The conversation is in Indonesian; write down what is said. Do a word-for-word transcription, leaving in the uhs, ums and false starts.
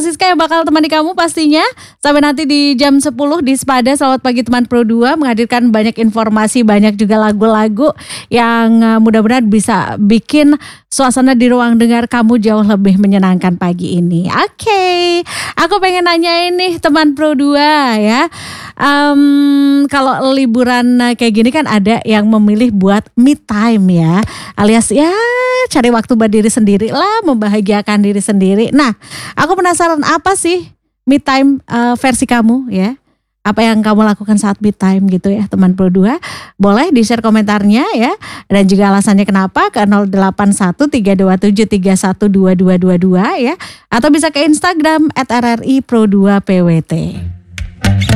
Siska yang bakal temani kamu pastinya sampai nanti di jam sepuluh di Sepada Selamat Pagi Teman Pro dua, menghadirkan banyak informasi, banyak juga lagu-lagu yang uh, mudah-mudahan bisa bikin suasana di ruang dengar kamu jauh lebih menyenangkan pagi ini. Oke, okay. Aku pengen nanyain nih teman Pro dua ya. Um, kalau liburan kayak gini kan ada yang memilih buat me time ya, alias ya cari waktu buat diri sendiri lah, membahagiakan diri sendiri. Nah, aku penasaran apa sih me time uh, versi kamu ya? Apa yang kamu lakukan saat me time gitu ya teman Pro dua? Boleh di share komentarnya ya. Dan juga alasannya kenapa ke nol delapan satu tiga dua tujuh tiga satu dua dua dua dua ya. Atau bisa ke Instagram at r r i pro dua p w t.